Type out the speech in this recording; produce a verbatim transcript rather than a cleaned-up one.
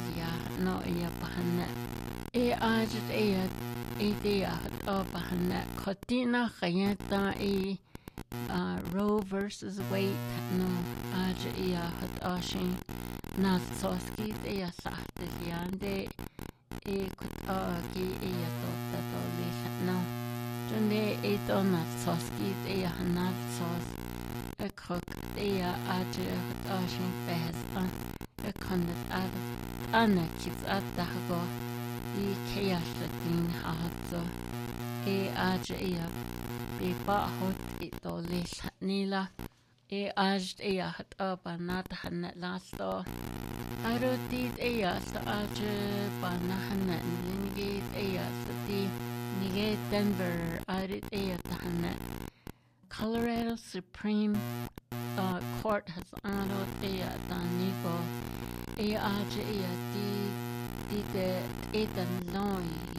ya no ya bahana e ajit e ya e de ya o bahana kotina khayata e uh, Roe versus Wade no ajit ya hat ashin na soski e ya sahte yande e kut agi e ya to to le no tunde e to na soski e ya na sos e krok e ya ajit hat ashin fehs an e konnet ad anna kits ad dago i keasla din hazo e ajit e ya be ba hot e to le nila e ajit e ya hat aba na hanna lasto aro dit e ya sa ajit ba na hanna nige e ya sa di nige Denver arit e ya hanna Colorado Supreme uh, Court has honored e ya danigo e ajit e ya di di de e dan loy